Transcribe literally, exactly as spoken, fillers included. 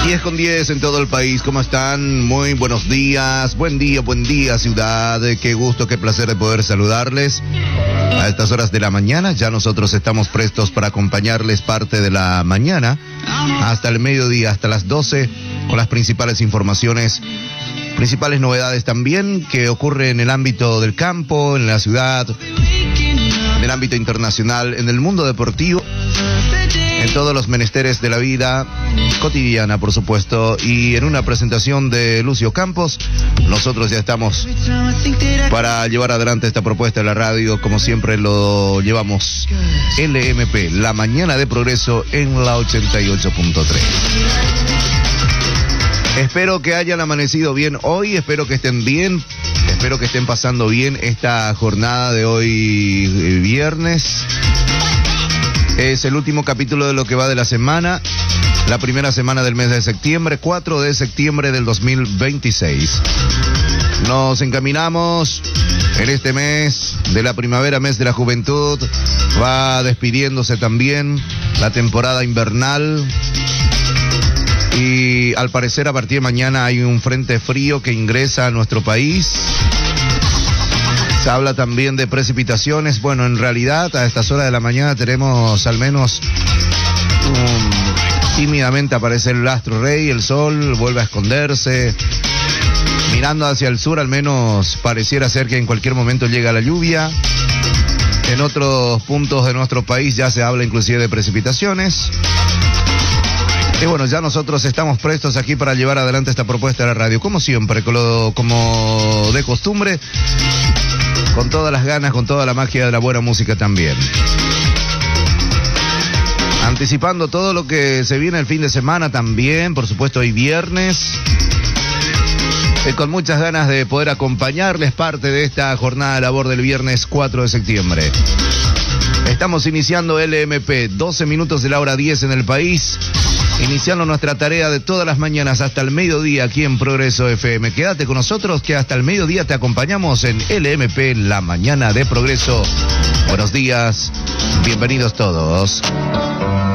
diez con diez en todo el país. ¿Cómo están? Muy buenos días. Buen día, buen día, ciudad. Qué gusto, qué placer de poder saludarles. A estas horas de la mañana ya nosotros estamos prestos para acompañarles parte de la mañana hasta el mediodía, hasta las doce, con las principales informaciones, principales novedades también que ocurre en el ámbito del campo, en la ciudad, en el ámbito internacional, en el mundo deportivo, en todos los menesteres de la vida cotidiana, por supuesto. Y en una presentación de Lucio Campos, nosotros ya estamos para llevar adelante esta propuesta de la radio, como siempre lo llevamos. L M P, la mañana de progreso en la ochenta y ocho punto tres. Espero que hayan amanecido bien hoy, espero que estén bien, espero que estén pasando bien esta jornada de hoy, viernes. Es el último capítulo de lo que va de la semana, la primera semana del mes de septiembre, cuatro de septiembre del dos mil veintiséis. Nos encaminamos en este mes de la primavera, mes de la juventud. Va despidiéndose también la temporada invernal. Y al parecer a partir de mañana hay un frente frío que ingresa a nuestro país. Se habla también de precipitaciones. Bueno, en realidad a estas horas de la mañana tenemos al menos um, tímidamente aparece el astro rey, el sol vuelve a esconderse. Mirando hacia el sur al menos pareciera ser que en cualquier momento llega la lluvia. En otros puntos de nuestro país ya se habla inclusive de precipitaciones. Y bueno, ya nosotros estamos prestos aquí para llevar adelante esta propuesta de la radio, como siempre, como de costumbre, con todas las ganas, con toda la magia de la buena música también. Anticipando todo lo que se viene el fin de semana también, por supuesto hoy viernes, y con muchas ganas de poder acompañarles parte de esta jornada de labor del viernes cuatro de septiembre. Estamos iniciando L M P, doce minutos de la hora diez en el país. Iniciando nuestra tarea de todas las mañanas hasta el mediodía aquí en Progreso F M. Quédate con nosotros que hasta el mediodía te acompañamos en L M P, la mañana de Progreso. Buenos días, bienvenidos todos.